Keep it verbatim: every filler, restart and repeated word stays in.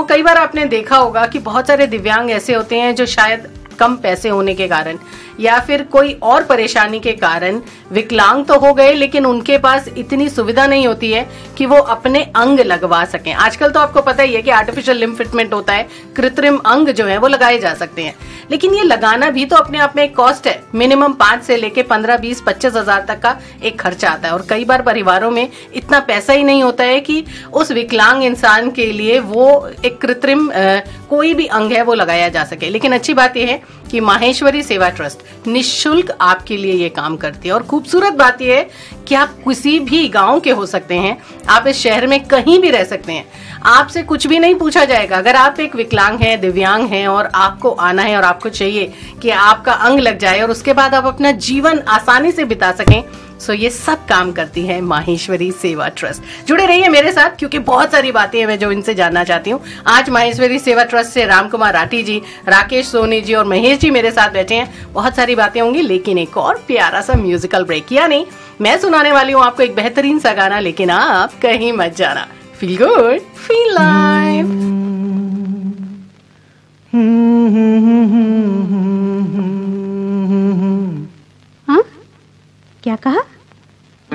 कई बार आपने देखा होगा कि बहुत सारे दिव्यांग ऐसे होते हैं जो शायद कम पैसे होने के कारण या फिर कोई और परेशानी के कारण विकलांग तो हो गए, लेकिन उनके पास इतनी सुविधा नहीं होती है कि वो अपने अंग लगवा सकें। आजकल तो आपको पता ही है कि आर्टिफिशियल लिम्फ फिटमेंट होता है, कृत्रिम अंग जो है वो लगाए जा सकते हैं, लेकिन ये लगाना भी तो अपने आप में एक कॉस्ट है। मिनिमम पांच से लेके पंद्रह बीस पच्चीस हजार तक का एक खर्चा आता है, और कई बार परिवारों में इतना पैसा ही नहीं होता है कि उस विकलांग इंसान के लिए वो एक कृत्रिम आ, कोई भी अंग है वो लगाया जा सके। लेकिन अच्छी बात यह है कि माहेश्वरी सेवा ट्रस्ट निःशुल्क आपके लिए ये काम करती है। और खूबसूरत बात यह है कि आप किसी भी गांव के हो सकते हैं, आप इस शहर में कहीं भी रह सकते हैं, आपसे कुछ भी नहीं पूछा जाएगा। अगर आप एक विकलांग हैं, दिव्यांग हैं और आपको आना है और आपको चाहिए कि आपका अंग लग जाए और उसके बाद आप अपना जीवन आसानी से बिता सकें, सो ये सब काम करती है माहेश्वरी सेवा ट्रस्ट। जुड़े रहिए मेरे साथ, क्योंकि बहुत सारी बातें हैं मैं जो इनसे जानना चाहती हूँ। आज माहेश्वरी सेवा ट्रस्ट से राम कुमार राठी जी, राकेश सोनी जी और महेश जी मेरे साथ बैठे हैं। बहुत सारी बातें होंगी, लेकिन एक और प्यारा सा म्यूजिकल ब्रेक, या नहीं मैं सुनाने वाली हूँ आपको एक बेहतरीन सा गाना, लेकिन आप कहीं मत जाना। Feel good, feel live. हाँ, क्या कहा?